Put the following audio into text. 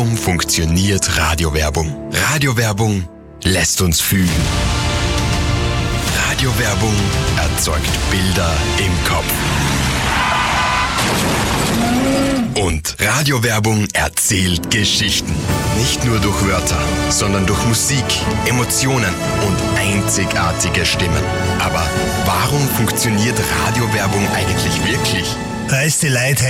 Warum funktioniert Radiowerbung? Radiowerbung lässt uns fühlen. Radiowerbung erzeugt Bilder im Kopf. Und Radiowerbung erzählt Geschichten. Nicht nur durch Wörter, sondern durch Musik, Emotionen und einzigartige Stimmen. Aber warum funktioniert Radiowerbung eigentlich wirklich? Da ist die Leute